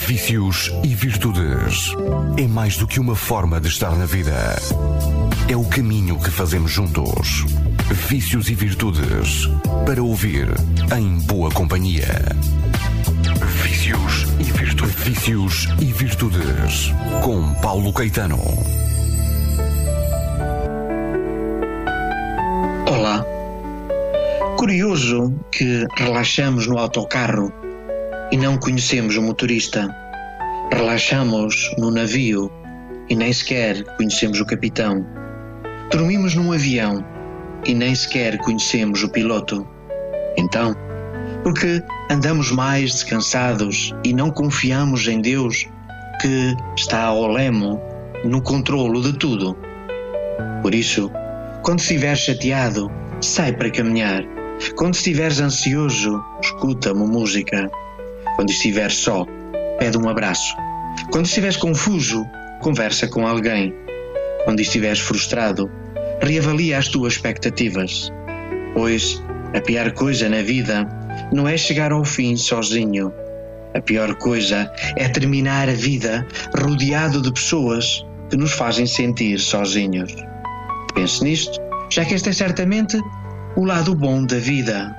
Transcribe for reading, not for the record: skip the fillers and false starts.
Vícios e virtudes. É mais do que uma forma de estar na vida. É o caminho que fazemos juntos. Vícios e virtudes. Para ouvir em boa companhia. Vícios e virtudes. Vícios e virtudes. Com Paulo Caetano. Olá. Curioso que relaxamos no autocarro e não conhecemos o motorista. Relaxamos no navio e nem sequer conhecemos o capitão. Dormimos num avião e nem sequer conhecemos o piloto. Então, porque andamos mais descansados e não confiamos em Deus, que está ao leme, no controlo de tudo. Por isso, quando estiveres chateado, sai para caminhar. Quando estiveres ansioso, escuta uma música. Quando estiveres só, pede um abraço. Quando estiveres confuso, conversa com alguém. Quando estiveres frustrado, reavalia as tuas expectativas. Pois a pior coisa na vida não é chegar ao fim sozinho. A pior coisa é terminar a vida rodeado de pessoas que nos fazem sentir sozinhos. Pense nisto, já que este é certamente o lado bom da vida.